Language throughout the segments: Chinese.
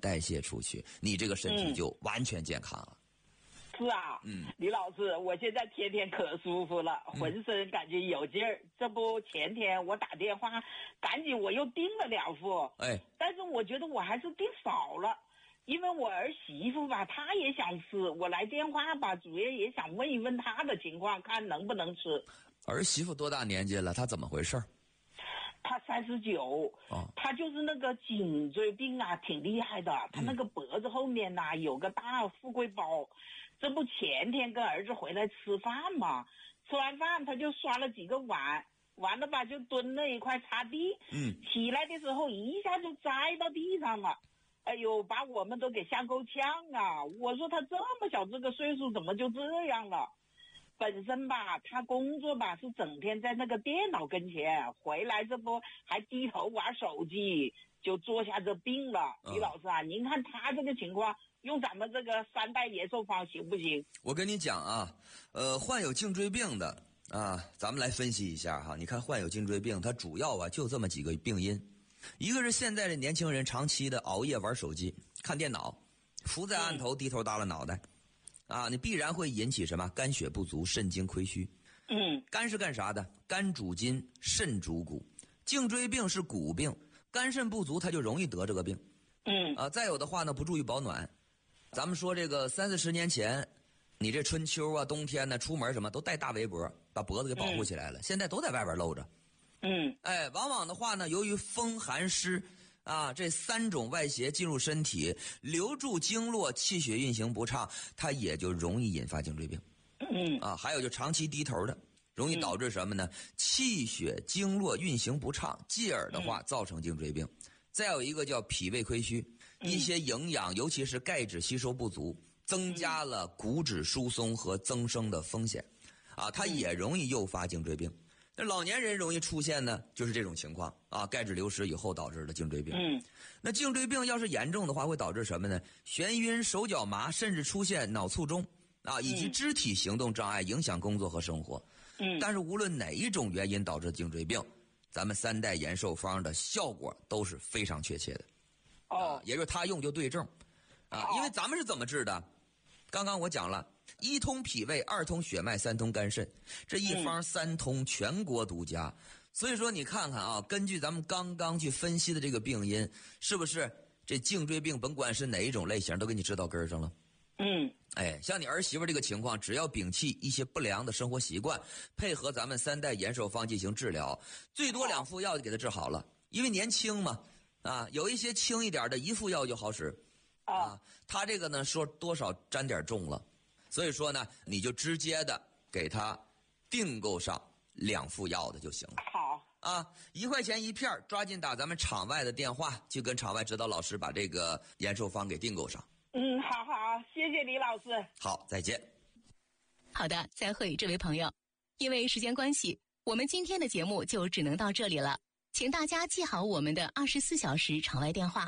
代谢出去，你这个身体就完全健康了。 是啊，李老师，我现在天天可舒服了，浑身感觉有劲儿。这不前天我打电话，赶紧我又订了2副，但是我觉得我还是订少了，因为我儿媳妇吧，她也想吃，我来电话吧，主要也想问一问她的情况，看能不能吃。 儿媳妇多大年纪了？她怎么回事？ 他39，他就是那个颈椎病啊，挺厉害的。他那个脖子后面呐，有个大富贵包。这不前天跟儿子回来吃饭嘛，吃完饭他就刷了几个碗，完了吧就蹲那一块擦地。起来的时候一下就栽到地上了。哎呦，把我们都给吓够呛啊！我说他这么小这个岁数怎么就这样了？本身吧，他工作吧是整天在那个电脑跟前，回来这不还低头玩手机，就坐下这病了。李老师啊，您看他这个情况，用咱们这个3代延寿方行不行？ 我跟你讲啊，患有颈椎病的啊，咱们来分析一下哈。你看患有颈椎病，它主要啊就这么几个病因，一个是现在的年轻人长期的熬夜玩手机、看电脑，伏在案头低头耷拉脑袋。你必然会引起什么？肝血不足、肾精亏虚。肝是干啥的？肝主筋，肾主骨。颈椎病是骨病，肝肾不足，它就容易得这个病。再有的话呢，不注意保暖。咱们说这个30-40年前，你这春秋啊、冬天呢，出门什么都带大围脖，把脖子给保护起来了。现在都在外边露着。往往的话呢，由于风寒湿。这3种外邪进入身体，留住经络，气血运行不畅，它也就容易引发颈椎病。还有就长期低头的，容易导致什么呢？气血经络运行不畅，继而的话造成颈椎病。再有一个叫脾胃亏虚，一些营养，尤其是钙质吸收不足，增加了骨质疏松和增生的风险。它也容易诱发颈椎病。那老年人容易出现呢，就是这种情况钙质流失以后导致的颈椎病。那颈椎病要是严重的话，会导致什么呢？眩晕、手脚麻，甚至出现脑卒中以及肢体行动障碍，影响工作和生活。但是无论哪一种原因导致颈椎病，咱们3代延寿方的效果都是非常确切的。也就是他用就对症因为咱们是怎么治的？刚刚我讲了。1通脾胃，2通血脉，3通肝肾，这一方3通，全国独家。所以说你看看根据咱们刚刚去分析的这个病因，是不是这颈椎病甭管是哪一种类型都给你治到根上了？像你儿媳妇这个情况，只要摒弃一些不良的生活习惯，配合咱们3代延寿方进行治疗，最多2副药就给她治好了。因为年轻嘛，有一些轻一点的1副药就好使他这个呢说多少沾点重了。所以说呢，你就直接的给他订购上2副药的就行了。好，1块钱1片，抓紧打咱们场外的电话，去跟场外指导老师把这个延寿方给订购上。 好，谢谢李老师。 好，再见。 好的，再会这位朋友。因为时间关系，我们今天的节目就只能到这里了。请大家记好我们的24小时场外电话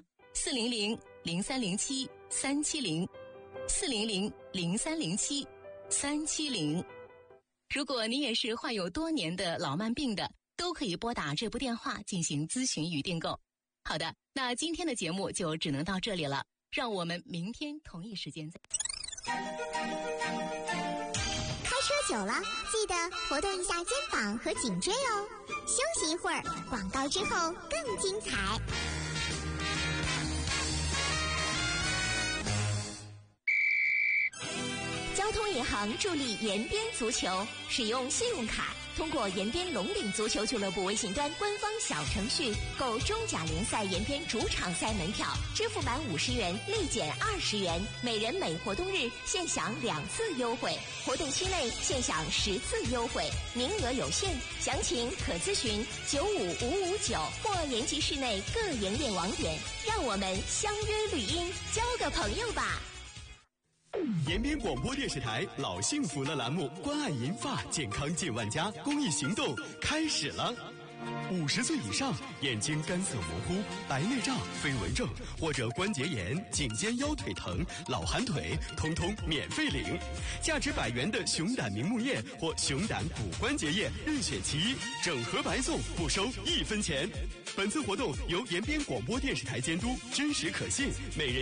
：400-0307-370，400-0307-370。如果你也是患有多年的老慢病的，都可以拨打这部电话进行咨询与订购。好的，那今天的节目就只能到这里了，让我们明天同一时间再。 开车久了，记得活动一下肩膀和颈椎哦。休息一会儿，广告之后更精彩。交通银行助力延边足球，使用信用卡通过延边龙岭足球俱乐部微信端官方小程序购中甲联赛延边主场赛门票，支付满50元立减20元，每人每活动日限享2次优惠，活动期内限享10次优惠，名额有限，详情可咨询95559或延吉市内各营业网点。让我们相约绿荫，交个朋友吧。 延边广播电视台老幸福了栏目，关爱银发，健康近万家公益行动开始了。50岁以上，眼睛干涩模糊、白内障、飞蚊症或者关节炎、颈肩腰腿疼、老寒腿，通通免费领。价值100元的熊胆明目液或熊胆骨关节液任选其一，整盒白送，不收1分钱。本次活动由延边广播电视台监督，真实可信，每人